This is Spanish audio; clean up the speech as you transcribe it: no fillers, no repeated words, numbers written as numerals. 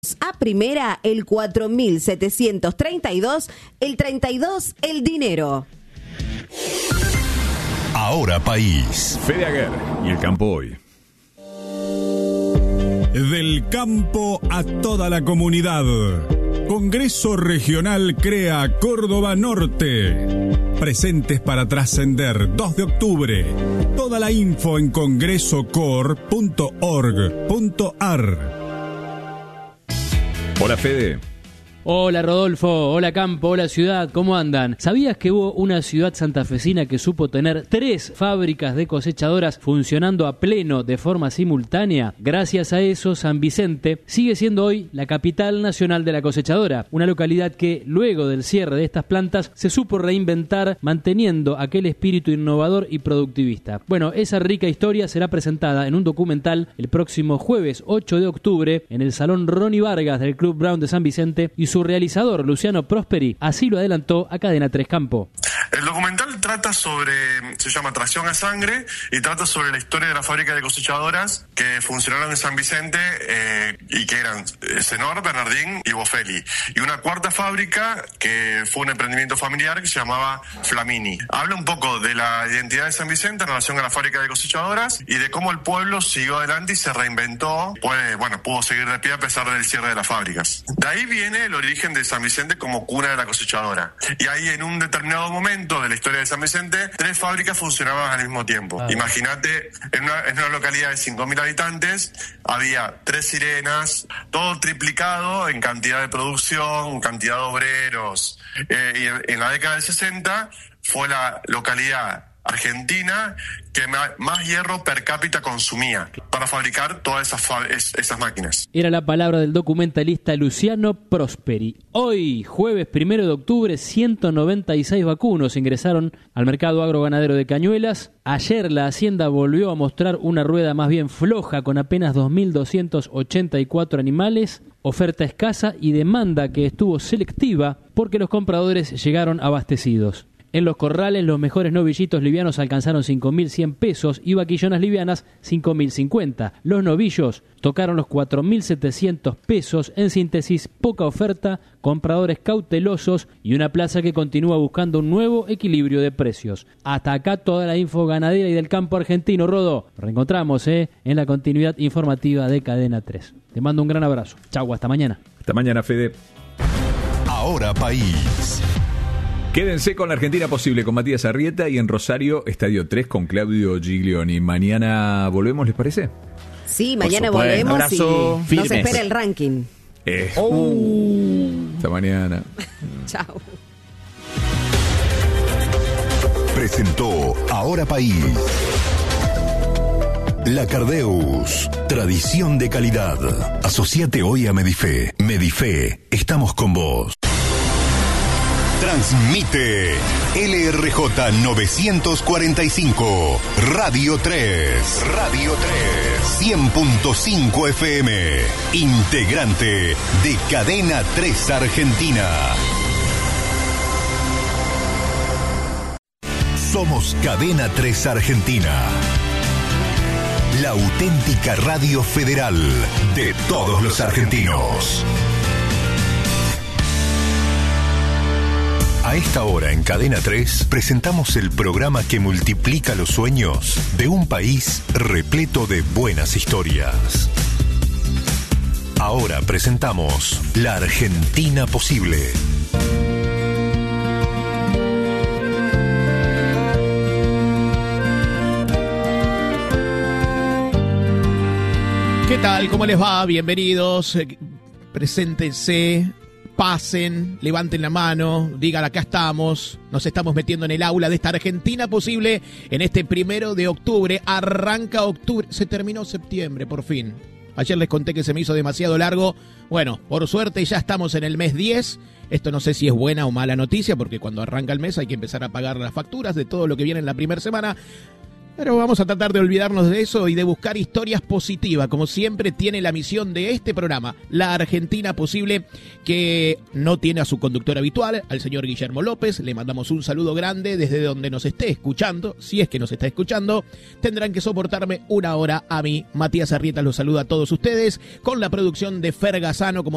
A primera, el 4732, el 32, el dinero. Ahora País. Fede Aguer y el campo hoy. Del campo a toda la comunidad. Congreso Regional crea Córdoba Norte. Presentes para trascender, 2 de octubre. Toda la info en congresocor.org.ar. Hola, Fede. Hola Rodolfo, hola Campo, hola Ciudad, ¿cómo andan? ¿Sabías que hubo una ciudad santafesina que supo tener 3 fábricas de cosechadoras funcionando a pleno de forma simultánea? Gracias a eso, San Vicente sigue siendo hoy la capital nacional de la cosechadora, una localidad que luego del cierre de estas plantas se supo reinventar manteniendo aquel espíritu innovador y productivista. Bueno, esa rica historia será presentada en un documental el próximo jueves 8 de octubre en el Salón Ronnie Vargas del Club Brown de San Vicente y su realizador, Luciano Prosperi, así lo adelantó a Cadena 3 Campo. El documental se llama Tracción a Sangre, y trata sobre la historia de la fábrica de cosechadoras que funcionaron en San Vicente y que eran Senor, Bernardín y Bofelli. Y una cuarta fábrica que fue un emprendimiento familiar que se llamaba Flamini. Habla un poco de la identidad de San Vicente en relación a la fábrica de cosechadoras y de cómo el pueblo siguió adelante y se reinventó, pudo seguir de pie a pesar del cierre de las fábricas. De ahí viene el origen de San Vicente como cuna de la cosechadora. Y ahí en un determinado momento de la historia de San Vicente, 3 fábricas funcionaban al mismo tiempo. Imagínate, en una localidad de 5.000 habitantes, había 3 sirenas, todo triplicado en cantidad de producción, cantidad de obreros. Y en la década del 60 fue la localidad argentina que más hierro per cápita consumía para fabricar todas esas máquinas. Era la palabra del documentalista Luciano Prosperi. Hoy, jueves 1 de octubre, 196 vacunos ingresaron al mercado agroganadero de Cañuelas. Ayer la Hacienda volvió a mostrar una rueda más bien floja con apenas 2.284 animales, oferta escasa y demanda que estuvo selectiva porque los compradores llegaron abastecidos. En los corrales, los mejores novillitos livianos alcanzaron 5.100 pesos y vaquillonas livianas 5.050. Los novillos tocaron los 4.700 pesos. En síntesis, poca oferta, compradores cautelosos y una plaza que continúa buscando un nuevo equilibrio de precios. Hasta acá toda la info ganadera y del campo argentino, Rodo. Nos reencontramos en la continuidad informativa de Cadena 3. Te mando un gran abrazo. Chau, hasta mañana. Hasta mañana, Fede. Ahora País. Quédense con la Argentina Posible con Matías Arrieta y en Rosario, Estadio 3 con Claudio Giglioni. Mañana volvemos, ¿les parece? Sí, mañana volvemos. Abrazo, y nos espera el ranking. Hasta mañana. Chao. Presentó Ahora País. La Cardeus, tradición de calidad. Asociate hoy a Medife. Medife, estamos con vos. Transmite LRJ 945, Radio 3. Radio 3, 100.5 FM. Integrante de Cadena 3 Argentina. Somos Cadena 3 Argentina. La auténtica radio federal de todos los argentinos. A esta hora en Cadena 3 presentamos el programa que multiplica los sueños de un país repleto de buenas historias. Ahora presentamos La Argentina Posible. ¿Qué tal? ¿Cómo les va? Bienvenidos. Preséntense. Pasen, levanten la mano, digan acá estamos, nos estamos metiendo en el aula de esta Argentina Posible en este 1 de octubre, arranca octubre, se terminó septiembre por fin. Ayer les conté que se me hizo demasiado largo, bueno, por suerte ya estamos en el mes 10, esto no sé si es buena o mala noticia porque cuando arranca el mes hay que empezar a pagar las facturas de todo lo que viene en la primera semana. Pero vamos a tratar de olvidarnos de eso y de buscar historias positivas, como siempre tiene la misión de este programa, La Argentina Posible, que no tiene a su conductor habitual, al señor Guillermo López. Le mandamos un saludo grande desde donde nos esté escuchando, si es que nos está escuchando. Tendrán que soportarme una hora a mí. Matías Arrieta los saluda a todos ustedes, con la producción de Fer Gazzano, como